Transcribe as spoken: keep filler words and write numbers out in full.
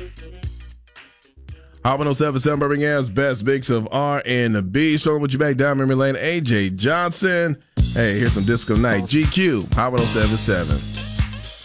Hot one oh seven point seven Birmingham's best mix of R and B. Strolling with you back down memory lane. A J Johnson. Hey, here's some Disco Night. G Q. Hot one oh seven point seven.